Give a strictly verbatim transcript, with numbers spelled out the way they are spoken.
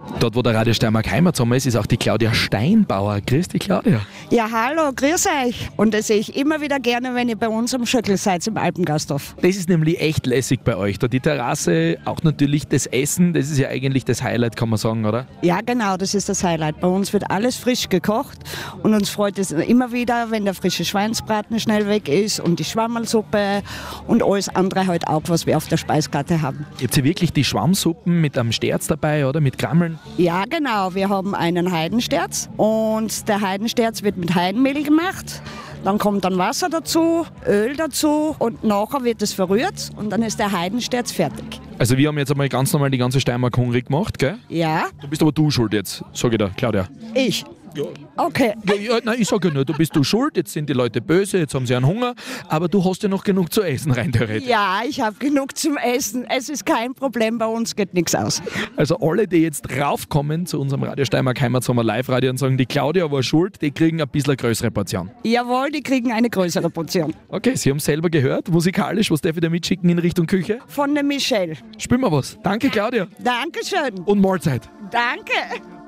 Dort, wo der Radio Steiermark Heimatsommer ist, ist auch die Claudia Steinbauer. Grüß dich, Claudia. Ja, hallo, grüß euch. Und das sehe ich immer wieder gerne, wenn ihr bei uns am Schöckl seid im Alpengasthof. Das ist nämlich echt lässig bei euch. Da die Terrasse, auch natürlich das Essen, das ist ja eigentlich das Highlight, kann man sagen, oder? Ja, genau, das ist das Highlight. Bei uns wird alles frisch gekocht und uns freut es immer wieder, wenn der frische Schweinsbraten schnell weg ist und die Schwammerlsuppe und alles andere halt auch, was wir auf der Speiskarte haben. Ihr habt ja wirklich die Schwammsuppen mit einem Sterz dabei, oder? Mit Krammeln? Ja, genau. Wir haben einen Heidensterz und der Heidensterz wird mit Heidenmehl gemacht. Dann kommt dann Wasser dazu, Öl dazu und nachher wird es verrührt und dann ist der Heidensterz fertig. Also wir haben jetzt einmal ganz normal die ganze Steiermark hungrig gemacht, gell? Ja. Du bist aber du schuld jetzt, sag ich dir, Claudia. Ich? Ja. Okay. Ja, ja, nein, ich sage ja nur, du bist du schuld, jetzt sind die Leute böse, jetzt haben sie einen Hunger, aber du hast ja noch genug zu essen, rein theoretisch. Ja, ich habe genug zum Essen. Es ist kein Problem, bei uns geht nichts aus. Also alle, die jetzt raufkommen zu unserem Radio Steiermark Heimatsommer Live-Radio und sagen, die Claudia war schuld, die kriegen ein bisschen eine größere Portion. Jawohl, die kriegen eine größere Portion. Okay, Sie haben es selber gehört, musikalisch, was darf ich da mitschicken in Richtung Küche? Von der Michelle. Spielen wir was. Danke, Claudia. Dankeschön. Und Mahlzeit. Danke.